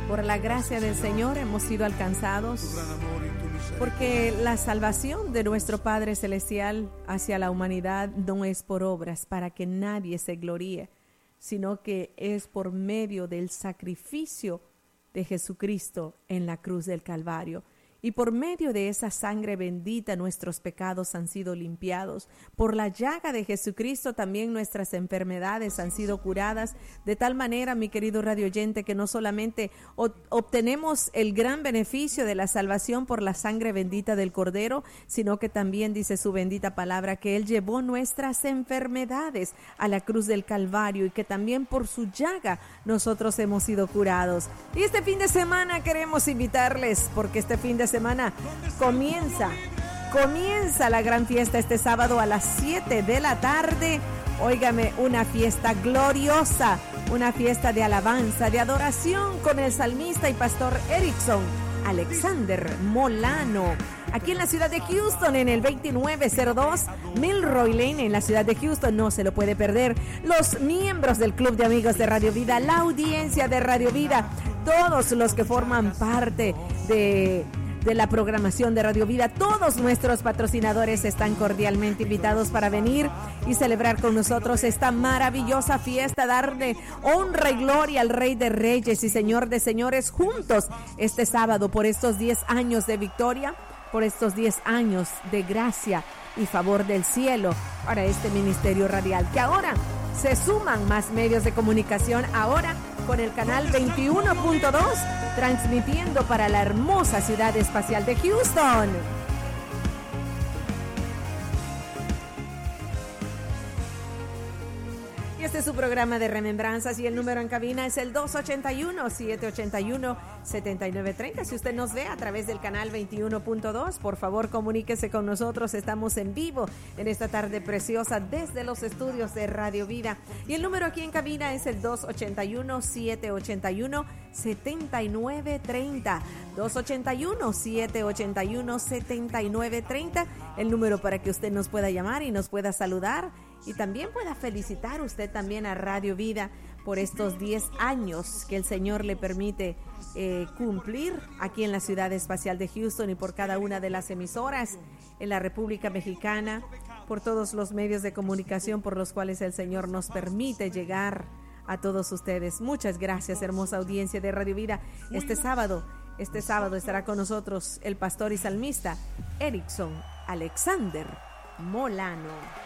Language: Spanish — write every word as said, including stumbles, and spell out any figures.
Por la gracia del Señor hemos sido alcanzados, porque la salvación de nuestro Padre Celestial hacia la humanidad no es por obras para que nadie se gloríe, sino que es por medio del sacrificio de Jesucristo en la cruz del Calvario. Y por medio de esa sangre bendita nuestros pecados han sido limpiados. Por la llaga de Jesucristo también nuestras enfermedades han sido curadas. De tal manera, mi querido radio oyente, que no solamente obtenemos el gran beneficio de la salvación por la sangre bendita del Cordero, sino que también dice su bendita palabra que Él llevó nuestras enfermedades a la cruz del Calvario y que también por su llaga nosotros hemos sido curados. Y este fin de semana queremos invitarles, porque este fin de semana semana comienza, comienza la gran fiesta este sábado a las siete de la tarde. Óigame, una fiesta gloriosa, una fiesta de alabanza, de adoración con el salmista y pastor Erickson Alexander Molano, aquí en la ciudad de Houston, en el veintinueve cero dos Milroy Lane, en la ciudad de Houston. No se lo puede perder. Los miembros del Club de Amigos de Radio Vida, la audiencia de Radio Vida, todos los que forman parte de... de la programación de Radio Vida, todos nuestros patrocinadores están cordialmente invitados para venir y celebrar con nosotros esta maravillosa fiesta, darle honra y gloria al Rey de Reyes y Señor de Señores juntos este sábado por estos diez años de victoria, por estos diez años de gracia y favor del cielo para este ministerio radial, que ahora se suman más medios de comunicación, ahora con el canal veintiuno punto dos, transmitiendo para la hermosa ciudad espacial de Houston. Y este es su programa de remembranzas y el número en cabina es el dos ocho uno, siete ocho uno, siete nueve tres cero. Si usted nos ve a través del canal veintiuno punto dos, por favor comuníquese con nosotros. Estamos en vivo en esta tarde preciosa desde los estudios de Radio Vida. Y el número aquí en cabina es el dos ocho uno, siete ocho uno, siete nueve tres cero. dos ocho uno, siete ocho uno, siete nueve tres cero. El número para que usted nos pueda llamar y nos pueda saludar. Y también pueda felicitar usted también a Radio Vida por estos diez años que el Señor le permite eh, cumplir aquí en la ciudad espacial de Houston, y por cada una de las emisoras en la República Mexicana, por todos los medios de comunicación por los cuales el Señor nos permite llegar a todos ustedes. Muchas gracias, hermosa audiencia de Radio Vida. Este sábado, este sábado estará con nosotros el pastor y salmista Erickson Alexander Molano.